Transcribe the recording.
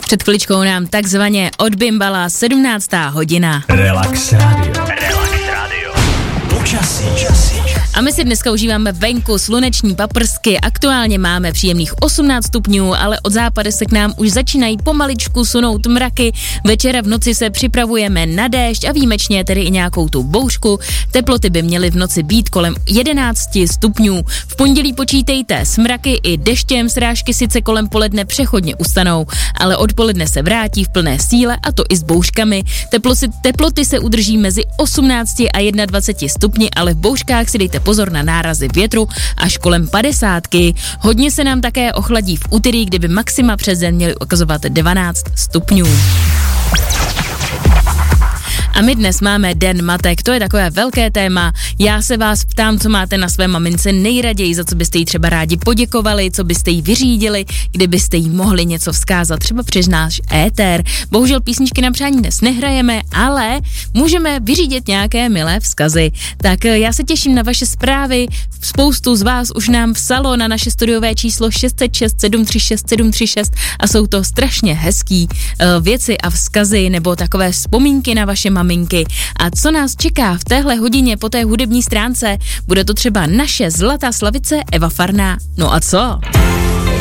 Před chviličkou nám takzvaně odbimbala 17. hodina. Relax Radio. Počasí. A my si dneska užíváme venku sluneční paprsky, aktuálně máme příjemných 18 stupňů, ale od západu se k nám už začínají pomaličku sunout mraky, večera v noci se připravujeme na déšť a výjimečně tedy i nějakou tu bouřku, teploty by měly v noci být kolem 11 stupňů. V pondělí počítejte s mraky i deštěm, srážky sice kolem poledne přechodně ustanou, ale odpoledne se vrátí v plné síle a to i s bouřkami. Teploty se udrží mezi 18 a 21 stupni, ale v bouřkách si dejte pozor na nárazy větru až kolem 50. Hodně se nám také ochladí v úterý, kdyby maxima přes den měly ukazovat 12 stupňů. A my dnes máme Den matek, to je takové velké téma. Já se vás ptám, co máte na své mamince nejraději, za co byste jí třeba rádi poděkovali, co byste jí vyřídili, kdybyste jí mohli něco vzkázat, třeba přes náš éter. Bohužel písničky na přání dnes nehrajeme, ale můžeme vyřídit nějaké milé vzkazy. Tak já se těším na vaše zprávy, spoustu z vás už nám psalo na naše studiové číslo 606 736 736 a jsou to strašně hezký věci a vzkazy nebo takové vzpomínky na vaše maminky. A co nás čeká v téhle hodině po té hudební stránce? Bude to třeba naše zlatá slavice Eva Farná. No a co?